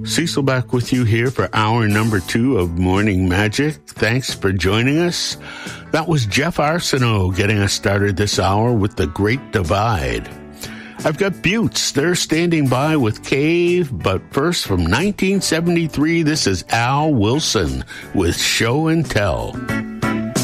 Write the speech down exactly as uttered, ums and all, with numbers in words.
Cecil back with you here for hour number two of Morning Magic. Thanks for joining us. That was Jeff Arsenault getting us started this hour with The Great Divide. I've got Buttes. They're standing by with Cave, but first from nineteen seventy-three, this is Al Wilson with Show and Tell.